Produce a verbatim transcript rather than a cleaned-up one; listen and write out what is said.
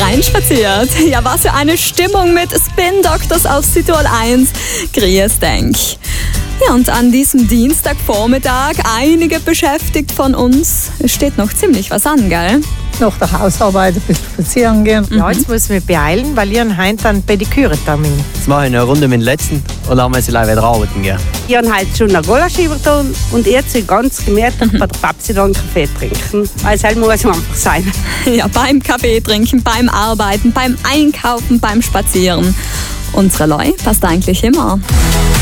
einspaziert. Ja, was für eine Stimmung mit Spin Doctors auf Südtirol eins. Grüß denk. Ja, und an diesem Dienstagvormittag, einige beschäftigt von uns, es steht noch ziemlich was an, gell? Nach der Hausarbeit ein bisschen spazieren gehen. Mhm. Ja, jetzt muss ich mich beeilen, weil ich heute einen Pediküre-Termin. Jetzt mache ich eine Runde mit dem letzten und dann muss ich gleich wieder arbeiten gehen. Ich habe heute schon einen Gulasch übertun und jetzt will ich ganz gemütlich bei der Babsi einen Kaffee trinken. Weil es halt muss einfach sein. Ja, beim Kaffee trinken, beim Arbeiten, beim Einkaufen, beim Spazieren. Unsere Leu passt eigentlich immer.